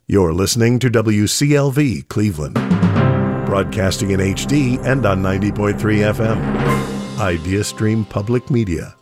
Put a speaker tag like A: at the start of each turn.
A: You're listening to WCLV Cleveland, broadcasting in HD and on 90.3 FM. IdeaStream Public Media.